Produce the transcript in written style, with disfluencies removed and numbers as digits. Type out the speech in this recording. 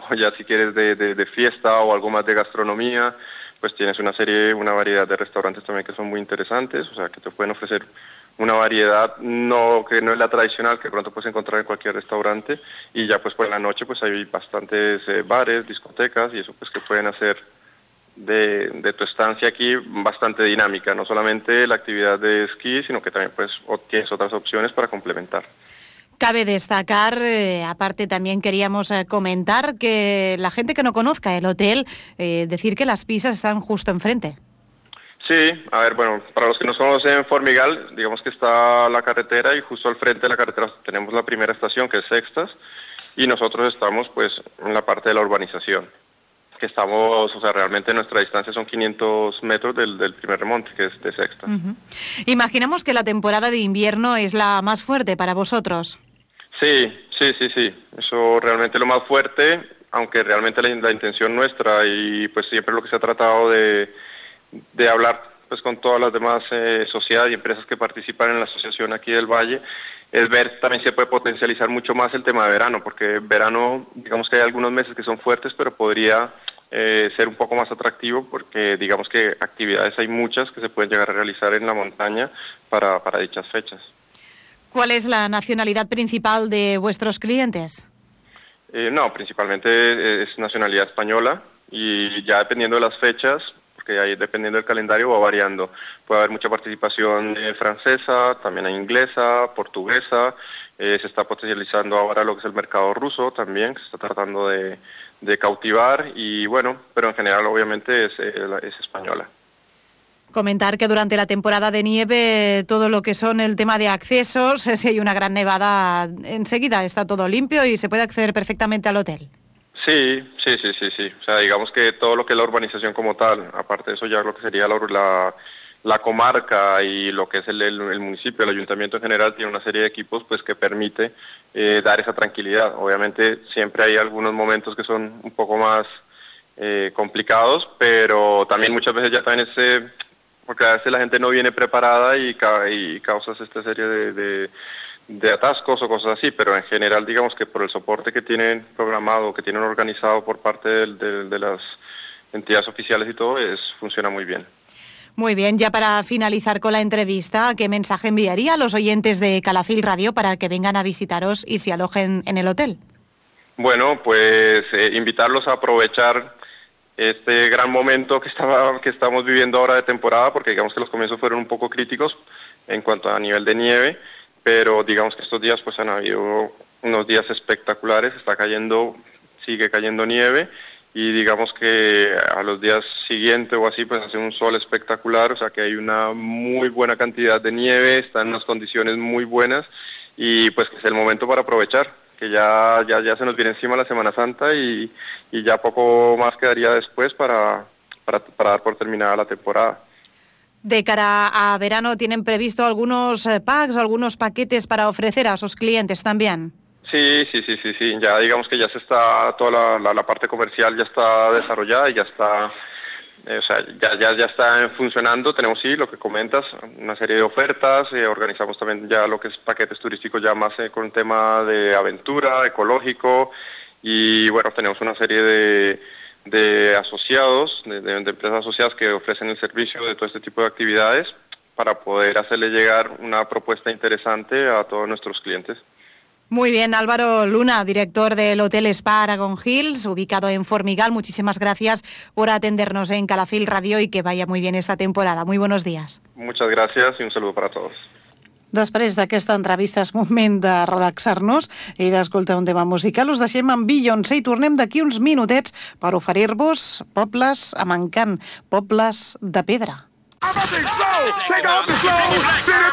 ya si quieres de fiesta o algo más de gastronomía, pues tienes una variedad de restaurantes también que son muy interesantes, o sea, que te pueden ofrecer una variedad que no es la tradicional, que de pronto puedes encontrar en cualquier restaurante, y ya pues por la noche pues hay bastantes bares, discotecas, y eso pues que pueden hacer de tu estancia aquí bastante dinámica, no solamente la actividad de esquí, sino que también pues tienes otras opciones para complementar. Cabe destacar, aparte también queríamos comentar que la gente que no conozca el hotel, decir que las pistas están justo enfrente. Sí, a ver, bueno, para los que no conocen Formigal, digamos que está la carretera y justo al frente de la carretera tenemos la primera estación, que es Sextas, y nosotros estamos pues en la parte de la urbanización, que estamos, o sea, realmente nuestra distancia son 500 metros del primer remonte, que es de Sextas. Uh-huh. Imaginamos que la temporada de invierno es la más fuerte para vosotros. Sí, eso realmente es lo más fuerte, aunque realmente la intención nuestra y pues siempre lo que se ha tratado de hablar pues con todas las demás sociedades y empresas que participan en la asociación aquí del Valle, es ver también si se puede potencializar mucho más el tema de verano, porque verano, digamos que hay algunos meses que son fuertes, pero podría ser un poco más atractivo, porque digamos que actividades hay muchas que se pueden llegar a realizar en la montaña para dichas fechas. ¿Cuál es la nacionalidad principal de vuestros clientes? No, principalmente es nacionalidad española, y ya dependiendo de las fechas, porque ahí dependiendo del calendario va variando. Puede haber mucha participación francesa, también hay inglesa, portuguesa, se está potencializando ahora lo que es el mercado ruso también, que se está tratando de cautivar, y bueno, pero en general obviamente es española. Comentar que durante la temporada de nieve todo lo que son el tema de accesos, si hay una gran nevada, enseguida está todo limpio y se puede acceder perfectamente al hotel. Sí. O sea, digamos que todo lo que es la urbanización como tal, aparte de eso ya lo que sería la comarca y lo que es el municipio, el ayuntamiento en general, tiene una serie de equipos pues que permite dar esa tranquilidad. Obviamente siempre hay algunos momentos que son un poco más complicados, pero también muchas veces ya también porque a veces la gente no viene preparada y causas esta serie de atascos o cosas así, pero en general digamos que por el soporte que tienen programado, que tienen organizado por parte de las entidades oficiales y todo, funciona muy bien. Muy bien, ya para finalizar con la entrevista, ¿qué mensaje enviaría a los oyentes de Calafell Radio para que vengan a visitaros y se alojen en el hotel? Bueno, pues invitarlos a aprovechar este gran momento que estamos viviendo ahora de temporada, porque digamos que los comienzos fueron un poco críticos en cuanto a nivel de nieve, pero digamos que estos días pues han habido unos días espectaculares, sigue cayendo nieve, y digamos que a los días siguientes o así pues hace un sol espectacular, o sea que hay una muy buena cantidad de nieve, está en unas condiciones muy buenas, y pues que es el momento para aprovechar, que ya se nos viene encima la Semana Santa y ya poco más quedaría después para dar por terminada la temporada. De cara a verano, ¿tienen previsto algunos packs, algunos paquetes para ofrecer a sus clientes también? Sí. Ya digamos que ya se está, toda la parte comercial ya está desarrollada y ya está, o sea, ya está funcionando. Tenemos, sí, lo que comentas, una serie de ofertas, organizamos también ya lo que es paquetes turísticos ya más con tema de aventura, ecológico, y bueno, tenemos una serie de asociados, de empresas asociadas que ofrecen el servicio de todo este tipo de actividades para poder hacerle llegar una propuesta interesante a todos nuestros clientes. Muy bien, Álvaro Luna, director del Hotel Spa Aragon Hills, ubicado en Formigal. Muchísimas gracias por atendernos en Calafell Radio y que vaya muy bien esta temporada. Muy buenos días. Muchas gracias y un saludo para todos. Després d'aquesta entrevista és moment de relaxar-nos i d'escoltar un tema musical. Us deixem amb Beyoncé i tornem d'aquí uns minutets per oferir-vos pobles amb encant, pobles de pedra.